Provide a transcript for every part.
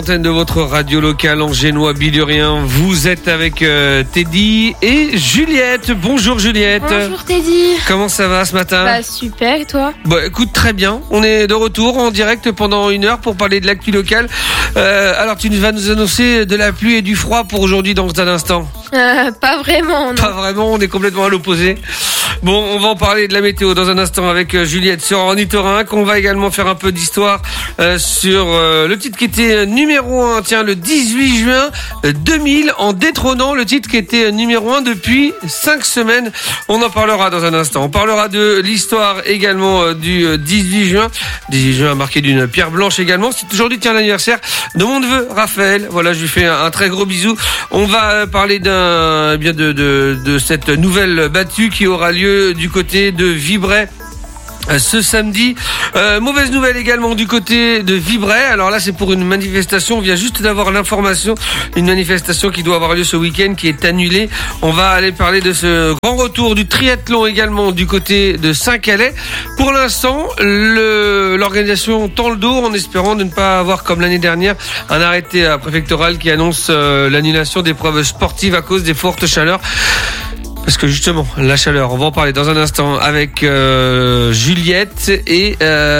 De votre radio locale en génois bilurien, vous êtes avec Teddy et Juliette. Bonjour Juliette. Bonjour Teddy. Comment ça va ce matin? Bah super, et toi? Bah écoute, très bien. On est de retour en direct pendant 1 heure pour parler de l'actu locale. Alors tu vas nous annoncer de la pluie et du froid pour aujourd'hui dans un instant? Pas vraiment, non. Pas vraiment, on est complètement à l'opposé. Bon, on va en parler de la météo dans un instant avec Juliette sur Ornithorynque. On va également faire un peu d'histoire sur le titre qui était numéro 1, tiens, le 18 juin 2000, en détrônant le titre qui était numéro 1 depuis 5 semaines. On en parlera dans un instant. On parlera de l'histoire également du 18 juin. 18 juin marqué d'une pierre blanche également. C'est aujourd'hui, tiens, l'anniversaire de mon neveu Raphaël. Voilà, je lui fais un très gros bisou. On va parler de cette nouvelle battue qui aura lieu du côté de Vibray ce samedi. Mauvaise nouvelle également du côté de Vibray. Alors là, c'est pour une manifestation. On vient juste d'avoir l'information. Une manifestation qui doit avoir lieu ce week-end qui est annulée. On va aller parler de ce grand retour du triathlon également du côté de Saint-Calais. Pour l'instant, l'organisation tend le dos en espérant de ne pas avoir, comme l'année dernière, un arrêté préfectoral qui annonce l'annulation d'épreuves sportives à cause des fortes chaleurs. Parce que justement, la chaleur, on va en parler dans un instant avec Juliette et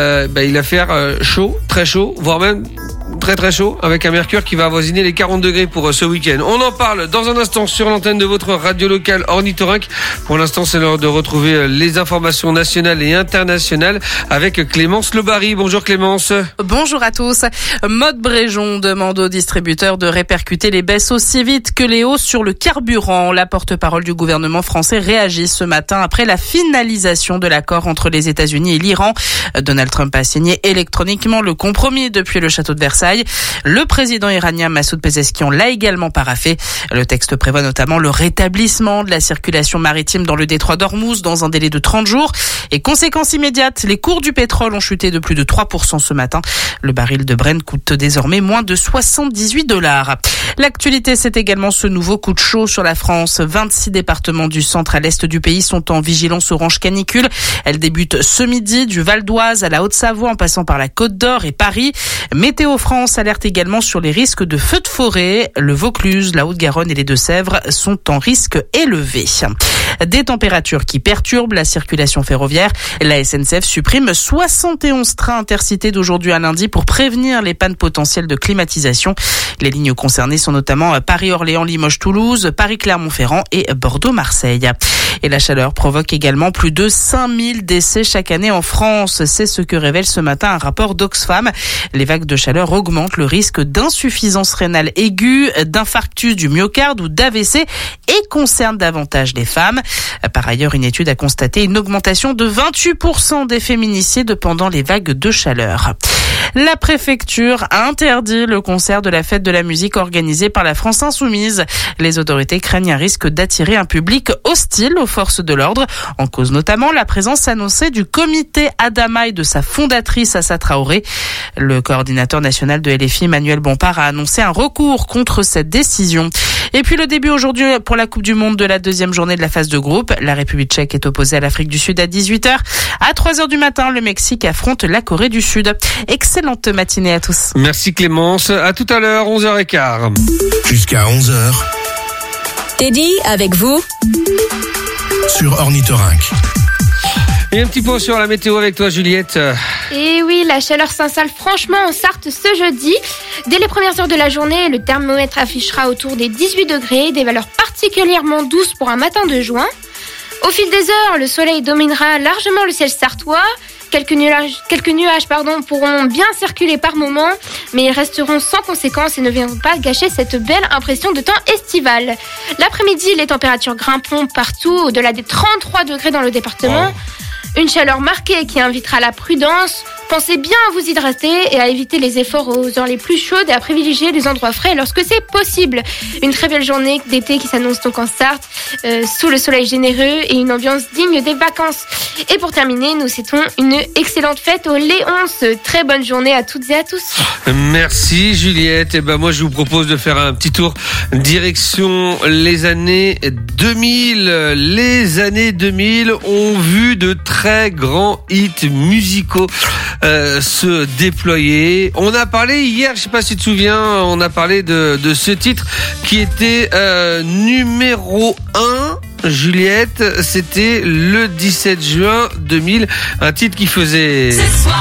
il va faire chaud, très chaud, voire même très très chaud, avec un mercure qui va avoisiner les 40 degrés pour ce week-end. On en parle dans un instant sur l'antenne de votre radio locale Ornithorynque. Pour l'instant, c'est l'heure de retrouver les informations nationales et internationales avec Clémence Lebary. Bonjour Clémence. Bonjour à tous. Maud Bréjon demande aux distributeurs de répercuter les baisses aussi vite que les hausses sur le carburant. La porte-parole du gouvernement français réagit ce matin après la finalisation de l'accord entre les États-Unis et l'Iran. Donald Trump a signé électroniquement le compromis depuis le château de Versailles. Le président iranien Massoud Pezeshkian l'a également paraphé. Le texte prévoit notamment le rétablissement de la circulation maritime dans le détroit d'Ormuz dans un délai de 30 jours. Et conséquence immédiate, les cours du pétrole ont chuté de plus de 3% ce matin. Le baril de Brent coûte désormais moins de $78. L'actualité, c'est également ce nouveau coup de chaud sur la France. 26 départements du centre à l'est du pays sont en vigilance orange canicule. Elle débute ce midi du Val d'Oise à la Haute-Savoie en passant par la Côte d'Or et Paris. Météo France alerte également sur les risques de feux de forêt. Le Vaucluse, la Haute-Garonne et les Deux-Sèvres sont en risque élevé. Des températures qui perturbent la circulation ferroviaire. La SNCF supprime 71 trains intercités d'aujourd'hui à lundi pour prévenir les pannes potentielles de climatisation. Les lignes concernées sont notamment Paris-Orléans, Limoges-Toulouse, Paris-Clermont-Ferrand et Bordeaux-Marseille. Et la chaleur provoque également plus de 5000 décès chaque année en France. C'est ce que révèle ce matin un rapport d'Oxfam. Les vagues de chaleur augmentent le risque d'insuffisance rénale aiguë, d'infarctus du myocarde ou d'AVC et concernent davantage les femmes. Par ailleurs, une étude a constaté une augmentation de 28% des féminicides pendant les vagues de chaleur. La préfecture a interdit le concert de la fête de la musique organisée par la France Insoumise. Les autorités craignent un risque d'attirer un public hostile aux forces de l'ordre. En cause notamment la présence annoncée du comité Adama et de sa fondatrice Assa Traoré. Le coordinateur national de LFI, Manuel Bompard, a annoncé un recours contre cette décision. Et puis le début aujourd'hui pour la Coupe du Monde de la deuxième journée de la phase de groupe. La République tchèque est opposée à l'Afrique du Sud à 18h. À 3h du matin, le Mexique affronte la Corée du Sud. Excellente matinée à tous. Merci Clémence. À tout à l'heure, 11h15. Jusqu'à 11h. Teddy avec vous Sur Ornithorynque. Et un petit point sur la météo avec toi Juliette. Et oui, la chaleur s'installe franchement en Sarthe ce jeudi. Dès les premières heures de la journée, le thermomètre affichera autour des 18 degrés, des valeurs particulièrement douces pour un matin de juin. Au fil des heures, le soleil dominera largement le ciel sartois. Quelques nuages pourront bien circuler par moments, mais ils resteront sans conséquence et ne viendront pas gâcher cette belle impression de temps estival. L'après-midi, les températures grimperont partout, au-delà des 33 degrés dans le département. Une chaleur marquée qui invitera à la prudence. Pensez bien à vous hydrater et à éviter les efforts aux heures les plus chaudes et à privilégier les endroits frais lorsque c'est possible. Une très belle journée d'été qui s'annonce donc en Sarthe, sous le soleil généreux et une ambiance digne des vacances. Et pour terminer, nous souhaitons une excellente fête aux Léonces. Très bonne journée à toutes et à tous. Merci Juliette. Et moi je vous propose de faire un petit tour direction les années 2000. Les années 2000 ont vu de très grands hits musicaux se déployer. On a parlé hier, je sais pas si tu te souviens, on a parlé de ce titre qui était numéro 1. Juliette, c'était le 17 juin 2000, un titre qui faisait...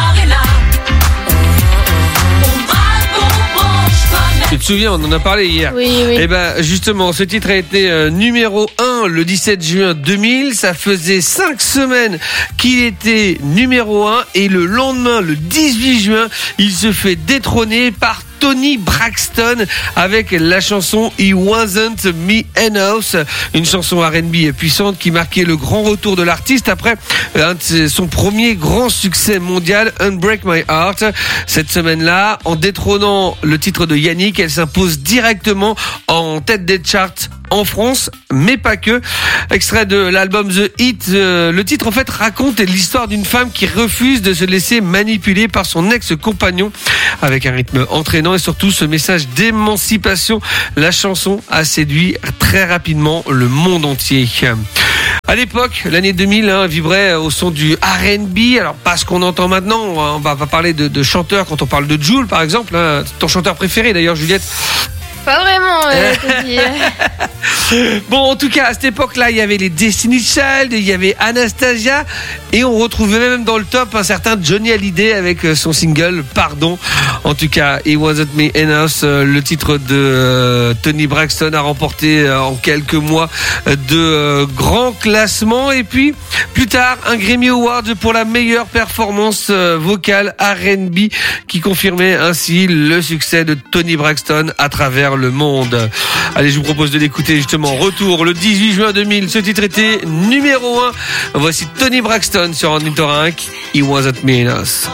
Tu te souviens, on en a parlé hier. Oui. Et ben justement, ce titre a été numéro 1 le 17 juin 2000. Ça faisait 5 semaines qu'il était numéro 1 et le lendemain, le 18 juin, il se fait détrôner par Toni Braxton avec la chanson He Wasn't Me Enough, une chanson R&B puissante qui marquait le grand retour de l'artiste après son premier grand succès mondial, Unbreak My Heart. Cette semaine-là, en détrônant le titre de Yannick, elle s'impose directement en tête des charts en France, mais pas que. Extrait de l'album The Hit, le titre en fait raconte l'histoire d'une femme qui refuse de se laisser manipuler par son ex-compagnon avec un rythme entraînant et surtout ce message d'émancipation. La chanson a séduit très rapidement le monde entier. À l'époque, l'année 2000 vibrait au son du R&B. Alors pas ce qu'on entend maintenant, on va pas parler de chanteurs quand on parle de Jul par exemple, ton chanteur préféré d'ailleurs Juliette. Pas vraiment, Bon, en tout cas, à cette époque-là, il y avait les Destiny's Child, il y avait Anastasia, et on retrouvait même dans le top un certain Johnny Hallyday avec son single Pardon. En tout cas, It Wasn't Me Enough, le titre de Toni Braxton a remporté en quelques mois de grands classements. Et puis, plus tard, un Grammy Award pour la meilleure performance vocale R&B qui confirmait ainsi le succès de Toni Braxton à travers le monde. Allez, je vous propose de l'écouter justement. Retour le 18 juin 2000. Ce titre était numéro 1. Voici Toni Braxton sur Ornithorynque. It Wasn't Me Enough.